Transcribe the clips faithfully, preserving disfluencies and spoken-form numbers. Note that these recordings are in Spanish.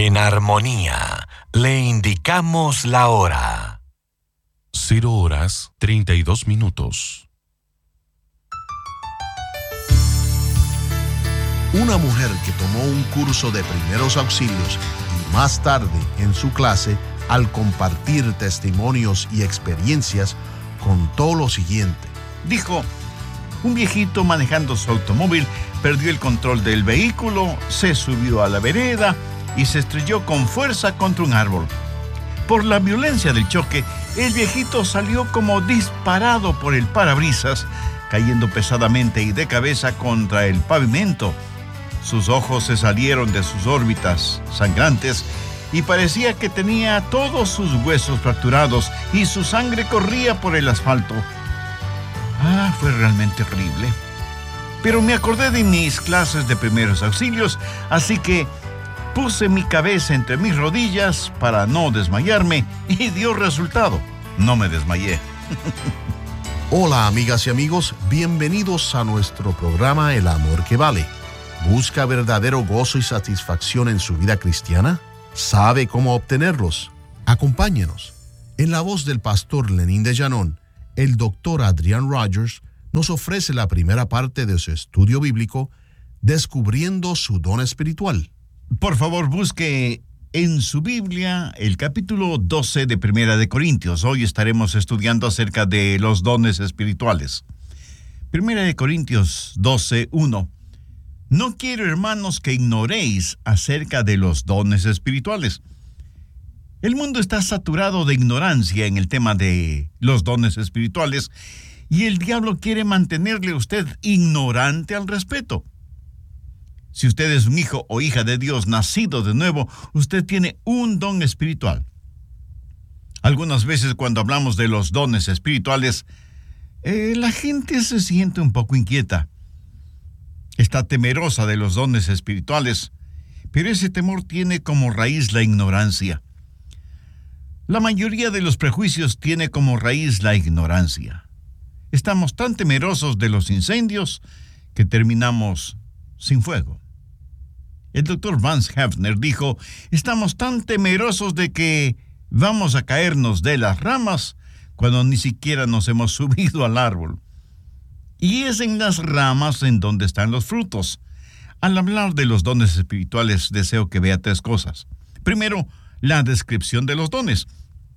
En armonía, le indicamos la hora. Cero horas, treinta y dos minutos. Una mujer que tomó un curso de primeros auxilios y más tarde en su clase, al compartir testimonios y experiencias, contó lo siguiente. Dijo, un viejito manejando su automóvil perdió el control del vehículo, se subió a la vereda y se estrelló con fuerza contra un árbol. Por la violencia del choque, el viejito salió como disparado por el parabrisas, cayendo pesadamente y de cabeza contra el pavimento. Sus ojos se salieron de sus órbitas sangrantes y parecía que tenía todos sus huesos fracturados y su sangre corría por el asfalto. Ah, fue realmente horrible. Pero me acordé de mis clases de primeros auxilios, así que puse mi cabeza entre mis rodillas para no desmayarme y dio resultado. No me desmayé. Hola, amigas y amigos, bienvenidos a nuestro programa El Amor que Vale. ¿Busca verdadero gozo y satisfacción en su vida cristiana? ¿Sabe cómo obtenerlos? Acompáñenos. En la voz del pastor Lenín de Llanón, el doctor Adrian Rogers nos ofrece la primera parte de su estudio bíblico, Descubriendo su don espiritual. Por favor, busque en su Biblia el capítulo doce de Primera de Corintios. Hoy estaremos estudiando acerca de los dones espirituales. Primera de Corintios doce, uno. No quiero, hermanos, que ignoréis acerca de los dones espirituales. El mundo está saturado de ignorancia en el tema de los dones espirituales y el diablo quiere mantenerle a usted ignorante al respecto. Si usted es un hijo o hija de Dios nacido de nuevo, usted tiene un don espiritual. Algunas veces cuando hablamos de los dones espirituales, eh, la gente se siente un poco inquieta. Está temerosa de los dones espirituales, pero ese temor tiene como raíz la ignorancia. La mayoría de los prejuicios tiene como raíz la ignorancia. Estamos tan temerosos de los incendios que terminamos sin fuego. El doctor Vance Havner dijo, estamos tan temerosos de que vamos a caernos de las ramas cuando ni siquiera nos hemos subido al árbol. Y es en las ramas en donde están los frutos. Al hablar de los dones espirituales, deseo que vea tres cosas. Primero, la descripción de los dones.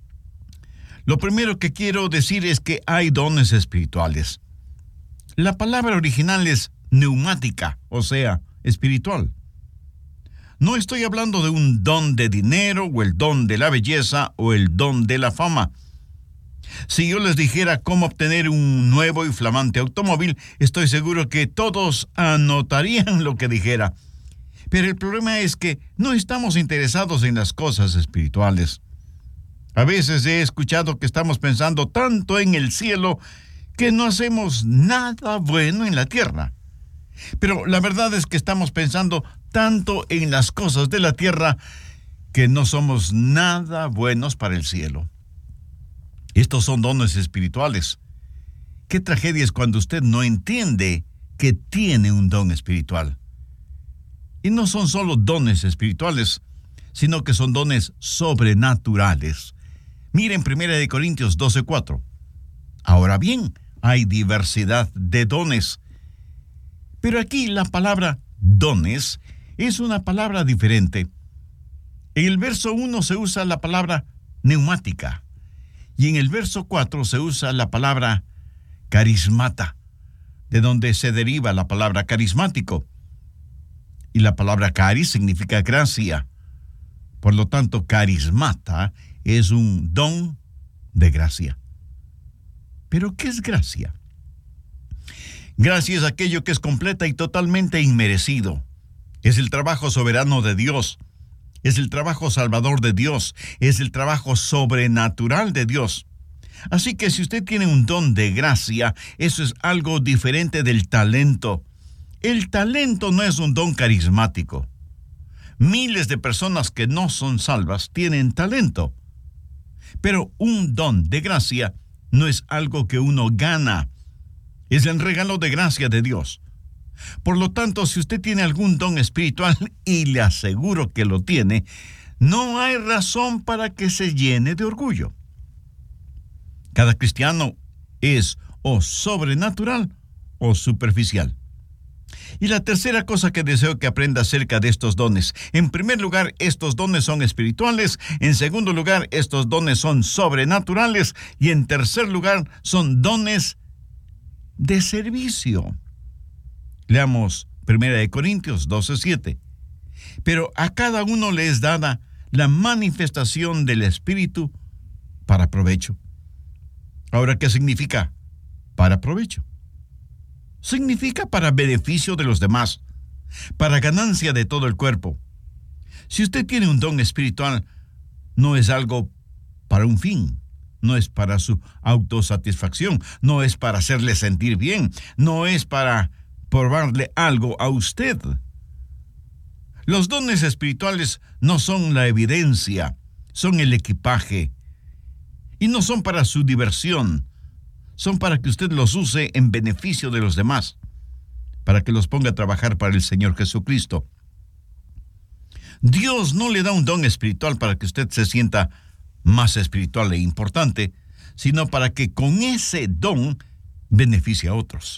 Lo primero que quiero decir es que hay dones espirituales. La palabra original es neumática, o sea, espiritual. No estoy hablando de un don de dinero, o el don de la belleza, o el don de la fama. Si yo les dijera cómo obtener un nuevo y flamante automóvil, estoy seguro que todos anotarían lo que dijera. Pero el problema es que no estamos interesados en las cosas espirituales. A veces he escuchado que estamos pensando tanto en el cielo que no hacemos nada bueno en la tierra. Pero la verdad es que estamos pensando tanto en las cosas de la tierra que no somos nada buenos para el cielo. Estos son dones espirituales. Qué tragedia es cuando usted no entiende que tiene un don espiritual. Y no son solo dones espirituales, sino que son dones sobrenaturales. Miren Primera de Corintios doce, cuatro. Ahora bien, hay diversidad de dones. Pero aquí la palabra dones es una palabra diferente. En el verso uno se usa la palabra neumática. Y en el verso cuatro se usa la palabra carismata, de donde se deriva la palabra carismático. Y la palabra caris significa gracia. Por lo tanto, carismata es un don de gracia. ¿Pero qué es gracia? Gracia es aquello que es completa y totalmente inmerecido. Es el trabajo soberano de Dios. Es el trabajo salvador de Dios. Es el trabajo sobrenatural de Dios. Así que si usted tiene un don de gracia, eso es algo diferente del talento. El talento no es un don carismático. Miles de personas que no son salvas tienen talento. Pero un don de gracia no es algo que uno gana. Es el regalo de gracia de Dios. Por lo tanto, si usted tiene algún don espiritual, y le aseguro que lo tiene, no hay razón para que se llene de orgullo. Cada cristiano es o sobrenatural o superficial. Y la tercera cosa que deseo que aprenda acerca de estos dones. En primer lugar, estos dones son espirituales. En segundo lugar, estos dones son sobrenaturales. Y en tercer lugar, son dones de servicio. Leamos primera de Corintios doce siete. Pero a cada uno le es dada la manifestación del Espíritu para provecho. Ahora, ¿qué significa para provecho? Significa para beneficio de los demás, para ganancia de todo el cuerpo. Si usted tiene un don espiritual, no es algo para un fin, no es para su autosatisfacción, no es para hacerle sentir bien, no es para probarle algo a usted. Los dones espirituales no son la evidencia, son el equipaje, y no son para su diversión. Son para que usted los use en beneficio de los demás, para que los ponga a trabajar para el Señor Jesucristo. Dios no le da un don espiritual para que usted se sienta más espiritual e importante, sino para que con ese don beneficie a otros.